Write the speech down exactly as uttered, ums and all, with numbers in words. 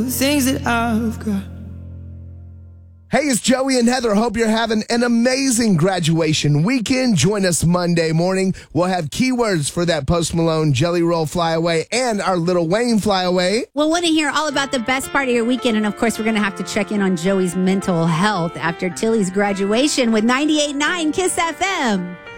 The things that I've got. Hey, it's Joey and Heather. Hope you're having an amazing graduation weekend. Join us Monday morning. We'll have keywords for that Post Malone Jelly Roll Flyaway and our Lil Wayne Flyaway. We'll want to hear all about the best part of your weekend. And, of course, we're going to have to check in on Joey's mental health after Tilly's graduation with ninety-eight point nine Kiss F M.